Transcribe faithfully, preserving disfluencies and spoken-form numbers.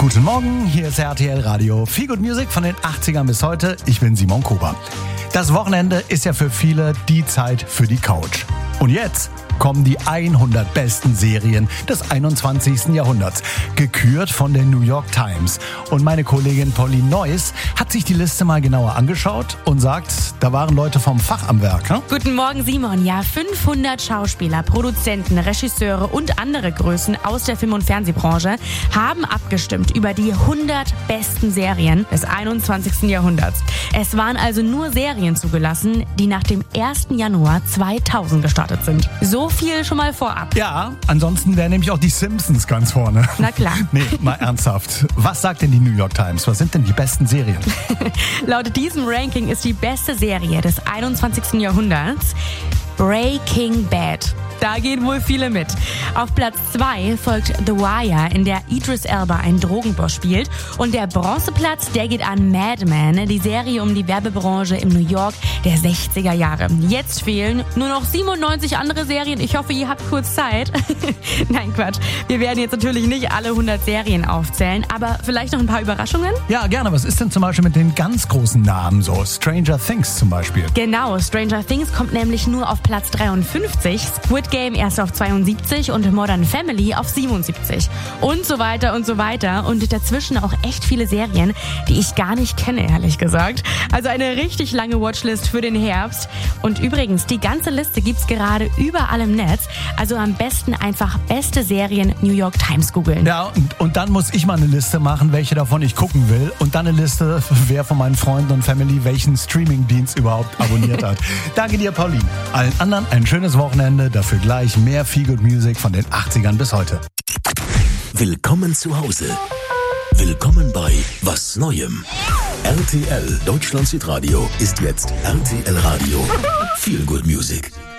Guten Morgen, hier ist R T L Radio. Feel Good Music von den achtzigern bis heute. Ich bin Simon Kober. Das Wochenende ist ja für viele die Zeit für die Couch. Und jetzt kommen die hundert besten Serien des einundzwanzigsten Jahrhunderts, gekürt von der New York Times. Und meine Kollegin Pauline Neuss hat sich die Liste mal genauer angeschaut und sagt, da waren Leute vom Fach am Werk. Ne? Guten Morgen, Simon. Ja, fünfhundert Schauspieler, Produzenten, Regisseure und andere Größen aus der Film- und Fernsehbranche haben abgestimmt über die hundert besten Serien des einundzwanzigsten Jahrhunderts. Es waren also nur Serien zugelassen, die nach dem ersten Januar zweitausend gestartet sind. So viel schon mal vorab. Ja, ansonsten wären nämlich auch die Simpsons ganz vorne. Na klar. Nee, mal ernsthaft. Was sagt denn die New York Times? Was sind denn die besten Serien? Laut diesem Ranking ist die beste Serie des einundzwanzigsten Jahrhunderts Breaking Bad. Da gehen wohl viele mit. Auf Platz zwei folgt The Wire, in der Idris Elba einen Drogenboss spielt. Und der Bronzeplatz, der geht an Mad Men, die Serie um die Werbebranche im New York der sechziger Jahre. Jetzt fehlen nur noch siebenundneunzig andere Serien. Ich hoffe, ihr habt kurz Zeit. Nein, Quatsch. Wir werden jetzt natürlich nicht alle hundert Serien aufzählen, aber vielleicht noch ein paar Überraschungen? Ja, gerne. Was ist denn zum Beispiel mit den ganz großen Namen so? Stranger Things zum Beispiel. Genau, Stranger Things kommt nämlich nur auf Platz dreiundfünfzig. Squid Game erst auf zweiundsiebzig und Modern Family auf siebenundsiebzig. Und so weiter und so weiter. Und dazwischen auch echt viele Serien, die ich gar nicht kenne, ehrlich gesagt. Also eine richtig lange Watchlist für den Herbst. Und übrigens, die ganze Liste gibt's gerade überall im Netz. Also am besten einfach beste Serien New York Times googeln. Ja, und, und dann muss ich mal eine Liste machen, welche davon ich gucken will. Und dann eine Liste, wer von meinen Freunden und Family welchen Streamingdienst überhaupt abonniert hat. Danke dir, Pauline. Allen anderen ein schönes Wochenende. Dafür gleich mehr Feel Good Music von den achtzigern bis heute. Willkommen zu Hause. Willkommen bei Was Neuem. R T L Deutschland Südradio ist jetzt R T L Radio. Feel Good Music.